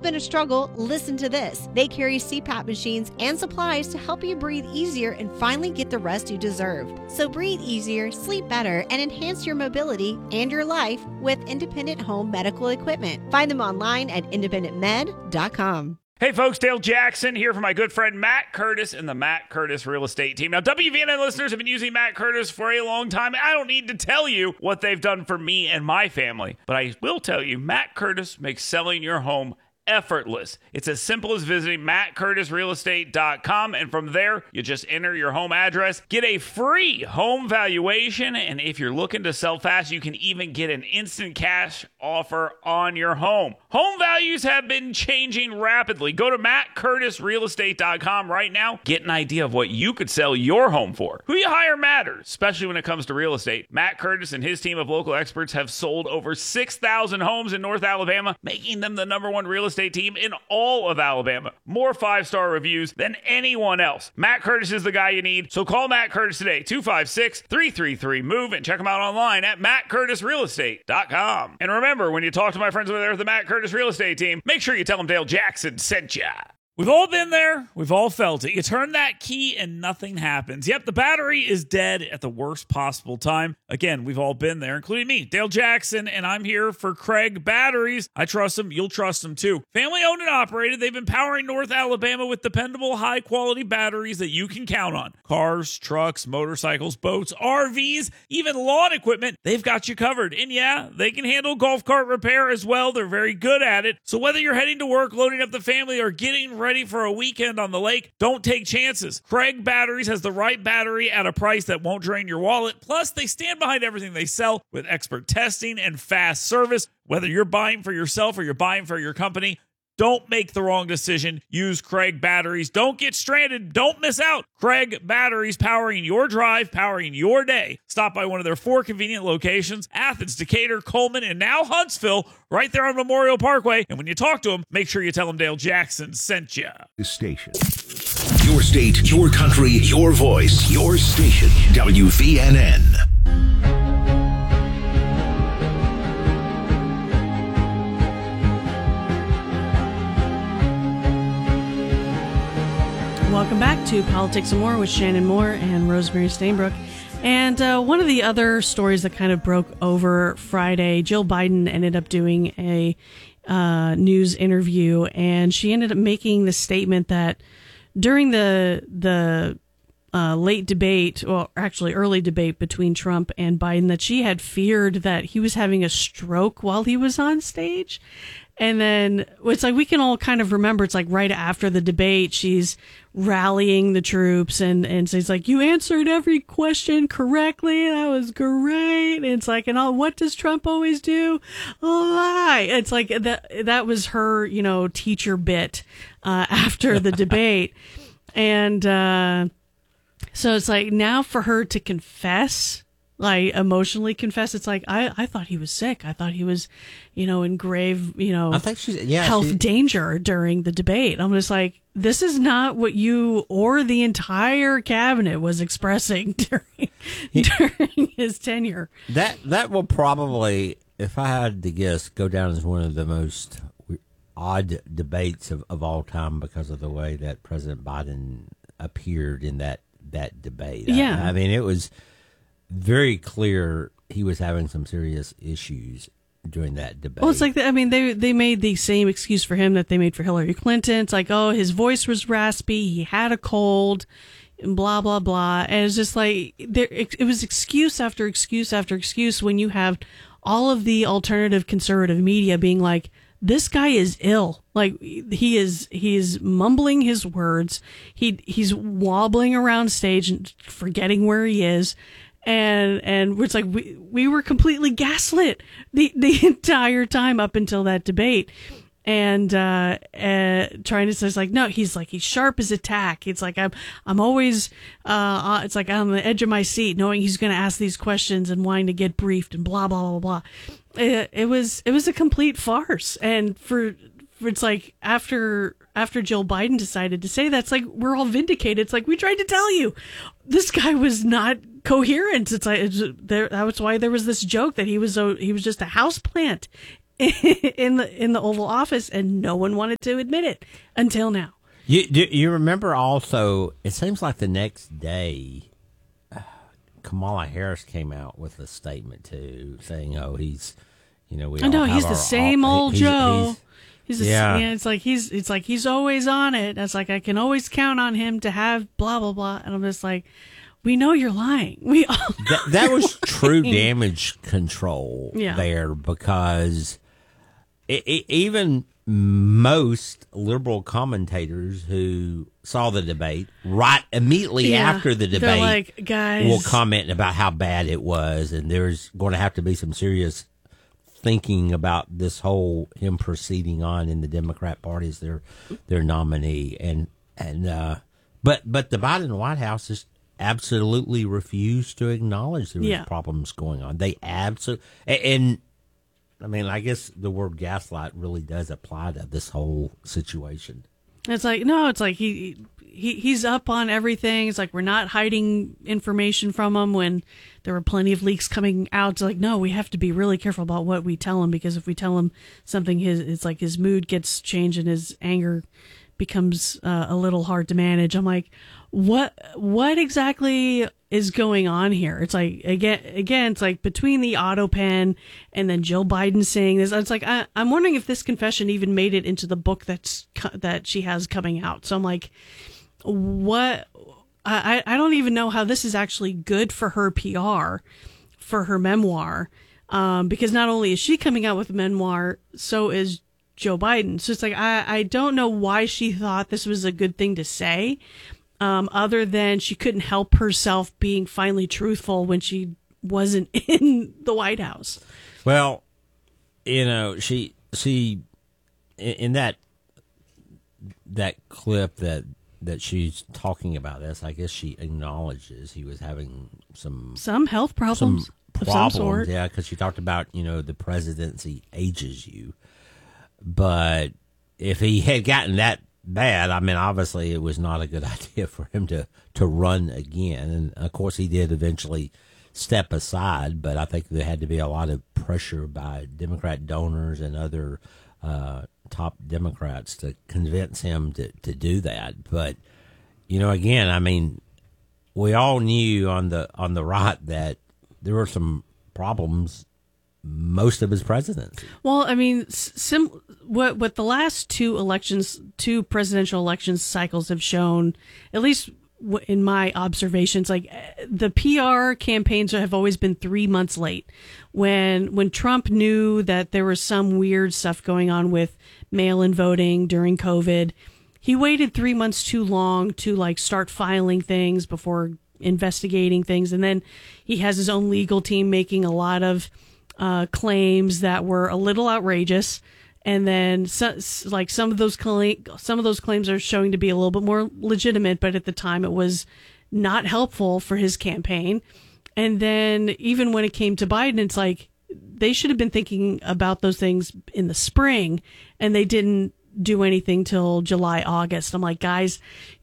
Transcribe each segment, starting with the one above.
been a struggle, listen to this. They carry CPAP machines and supplies to help you breathe easier and finally get the rest you deserve. So breathe easier, sleep better, and enhance your mobility and your life with Independent Home Medical Equipment. Find them online at independentmed.com. Hey folks, Dale Jackson here for my good friend Matt Curtis and the Matt Curtis Real Estate Team. Now, WVNN listeners have been using Matt Curtis for a long time. I don't need to tell you what they've done for me and my family, but I will tell you, Matt Curtis makes selling your home effortless. It's as simple as visiting mattcurtisrealestate.com, and from there, you just enter your home address, get a free home valuation, and if you're looking to sell fast, you can even get an instant cash offer on your home. Home values have been changing rapidly. Go to mattcurtisrealestate.com right now. Get an idea of what you could sell your home for. Who you hire matters, especially when it comes to real estate. Matt Curtis and his team of local experts have sold over 6,000 homes in North Alabama, making them the #1 real estate team in all of Alabama. More 5-star reviews than anyone else. Matt Curtis is the guy you need, so call Matt Curtis today, 256-333-MOVE, and check him out online at mattcurtisrealestate.com. And remember, when you talk to my friends over there at the Matt Curtis Real Estate Team, make sure you tell them Dale Jackson sent ya. We've all been there. We've all felt it. You turn that key and nothing happens. Yep, the battery is dead at the worst possible time. Again, we've all been there, including me, Dale Jackson, and I'm here for Craig Batteries. I trust them. You'll trust them too. Family owned and operated. They've been powering North Alabama with dependable, high-quality batteries that you can count on. Cars, trucks, motorcycles, boats, RVs, even lawn equipment. They've got you covered. And yeah, they can handle golf cart repair as well. They're very good at it. So whether you're heading to work, loading up the family, or getting ready for a weekend on the lake, don't take chances. Craig Batteries has the right battery at a price that won't drain your wallet. Plus, they stand behind everything they sell with expert testing and fast service. Whether you're buying for yourself or you're buying for your company, don't make the wrong decision. Use Craig Batteries. Don't get stranded. Don't miss out. Craig Batteries, powering your drive, powering your day. Stop by one of their 4 convenient locations: Athens, Decatur, Coleman, and now Huntsville, right there on Memorial Parkway. And when you talk to them, make sure you tell them Dale Jackson sent you. This station. Your state, your country, your voice, your station. WVNN. Welcome back to Politics and More with Shannon Moore and Rosemary Stainbrook. And one of the other stories that kind of broke over Friday, Jill Biden ended up doing a news interview, and she ended up making the statement that during the late debate, well, actually early debate between Trump and Biden, that she had feared that he was having a stroke while he was on stage. And then it's like we can all kind of remember, it's like right after the debate, she's rallying the troops and she's like, you answered every question correctly. That was great. And it's like, and all, what does Trump always do? Lie. It's like that was her, teacher bit after the debate. And so it's like now for her to confess, like emotionally confess, it's like I thought he was sick. I thought he was, in grave, I think health danger during the debate. I'm just like, this is not what you or the entire cabinet was expressing during his tenure. That will probably, if I had to guess, go down as one of the most odd debates of all time because of the way that President Biden appeared in that debate. Yeah. I mean, it was very clear he was having some serious issues during that debate. Well, it's like, they made the same excuse for him that they made for Hillary Clinton. It's like, oh, his voice was raspy, he had a cold, and blah, blah, blah. And it's just like, it was excuse after excuse after excuse when you have all of the alternative conservative media being like, this guy is ill. Like he is mumbling his words. He's wobbling around stage and forgetting where he is. And it's like we were completely gaslit the entire time up until that debate. And trying to say, it's like, no, he's sharp as a tack. It's like I'm always it's like I'm on the edge of my seat knowing he's going to ask these questions and wanting to get briefed and blah blah blah blah. It was a complete farce. And for it's like after Jill Biden decided to say that, it's like we're all vindicated. It's like, we tried to tell you this guy was not coherent. It's like that was why there was this joke that he was just a houseplant in the Oval Office, and no one wanted to admit it until now. You remember also, it seems like the next day, Kamala Harris came out with a statement too, saying, "Oh, he's, we." I know he's the same old Joe. Yeah. It's like he's always on it. It's like I can always count on him to have blah blah blah. And I'm just like, we know you're lying. We all that was true damage control Yeah. there, because even most liberal commentators who saw the debate right immediately after the they're debate like, guys, will comment about how bad it was, and there's going to have to be some serious thinking about this whole him proceeding on in the Democrat Party as their nominee, but the Biden White House has absolutely refused to acknowledge there was problems going on. They absolutely, and I mean, I guess the word gaslight really does apply to this whole situation. It's like, no, it's like he's up on everything. It's like we're not hiding information from him when there were plenty of leaks coming out. It's like, no, we have to be really careful about what we tell him, because if we tell him something, it's like his mood gets changed and his anger becomes a little hard to manage. I'm like, what exactly is going on here? It's like, again, it's like between the auto pen and then Jill Biden saying this, it's like, I'm wondering if this confession even made it into the book that she has coming out. So I'm like, what? I don't even know how this is actually good for her PR, for her memoir, because not only is she coming out with a memoir, so is Joe Biden. So it's like, I don't know why she thought this was a good thing to say, other than she couldn't help herself being finally truthful when she wasn't in the White House. Well, she in that clip that she's talking about this, I guess she acknowledges he was having some health problems of some sort. Yeah, because she talked about, the presidency ages you. But if he had gotten that bad, I mean, obviously it was not a good idea for him to run again. And of course he did eventually step aside, but I think there had to be a lot of pressure by Democrat donors and other top Democrats to convince him to do that. But, again, I mean, we all knew on the right that there were some problems most of his presidency. Well, I mean, what the last two presidential election cycles have shown, at least in my observations, like the PR campaigns have always been 3 months late. When Trump knew that there was some weird stuff going on with mail-in voting during COVID, he waited 3 months too long to start filing things before investigating things. And then he has his own legal team making a lot of claims that were a little outrageous, and then some of those claims are showing to be a little bit more legitimate, but at the time it was not helpful for his campaign. And then even when it came to Biden, it's like they should have been thinking about those things in the spring, and they didn't do anything till July, August. I'm like, guys,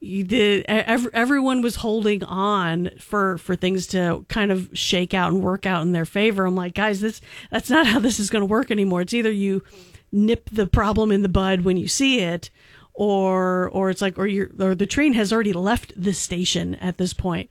everyone was holding on for things to kind of shake out and work out in their favor. I'm like, guys, that's not how this is going to work anymore. It's either you nip the problem in the bud when you see it, or it's like, or the train has already left the station at this point.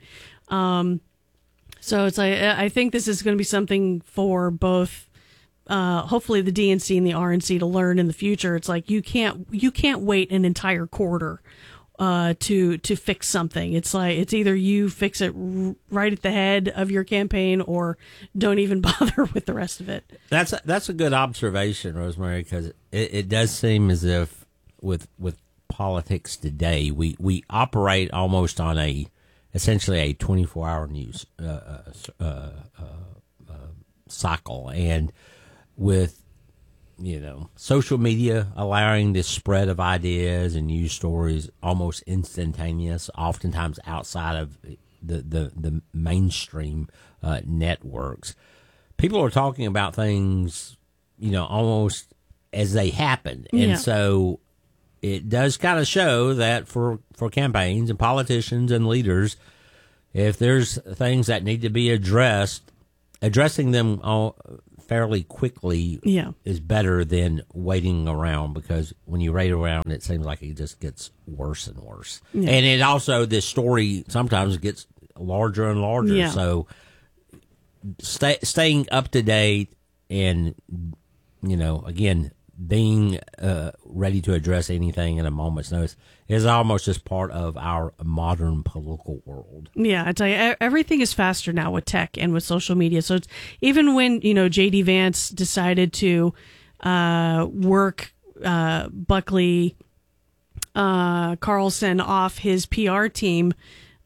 So it's like, I think this is going to be something for both, hopefully the DNC and the RNC to learn in the future. It's like, you can't wait an entire quarter to fix something. It's like, it's either you fix it right at the head of your campaign, or don't even bother with the rest of it. That's a good observation, Rosemary, because it does seem as if with politics today, we operate almost on essentially a 24-hour news cycle, and with social media allowing this spread of ideas and news stories almost instantaneous, oftentimes outside of the mainstream networks, people are talking about things almost as they happen. And so it does kind of show that for campaigns and politicians and leaders, if there's things that need to be addressing them fairly quickly is better than waiting around, because when you wait around, it seems like it just gets worse and worse. Yeah. And it also, this story sometimes gets larger and larger. Yeah. So staying up to date and, again, being ready to address anything in a moment's notice is almost just part of our modern political world. Yeah, I tell you, everything is faster now with tech and with social media. So it's, even when, J.D. Vance decided to work Buckley Carlson off his PR team,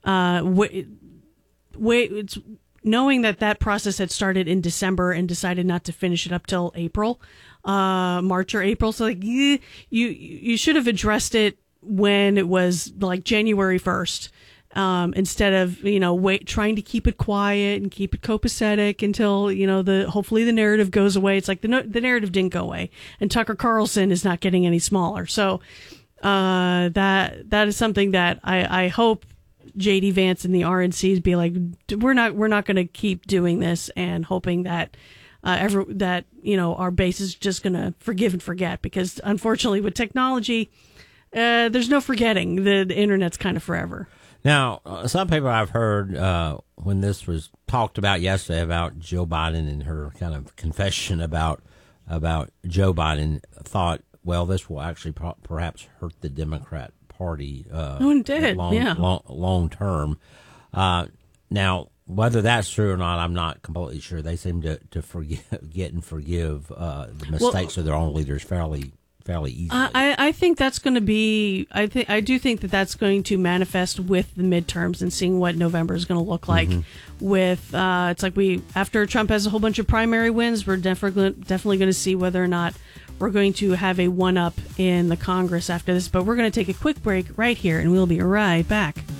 it's knowing that process had started in December and decided not to finish it up till April. March or April. So you should have addressed it when it was like January 1st, instead of, trying to keep it quiet and keep it copacetic until, hopefully the narrative goes away. It's like the narrative didn't go away, and Tucker Carlson is not getting any smaller. So, that is something that I hope J.D. Vance and the RNCs be like, we're not going to keep doing this, and hoping that our base is just going to forgive and forget, because unfortunately with technology, there's no forgetting. The internet's kind of forever. Now, some people I've heard when this was talked about yesterday about Joe Biden and her kind of confession about Joe Biden, thought, well, this will actually perhaps hurt the Democrat Party it did. long term. Now, whether that's true or not, I'm not completely sure. They seem to forget and forgive the mistakes of their own leaders fairly easily. I think that's going to be. I do think that that's going to manifest with the midterms and seeing what November is going to look like. Mm-hmm. With it's like after Trump has a whole bunch of primary wins, we're definitely going to see whether or not we're going to have a one-up in the Congress after this. But we're going to take a quick break right here, and we'll be right back.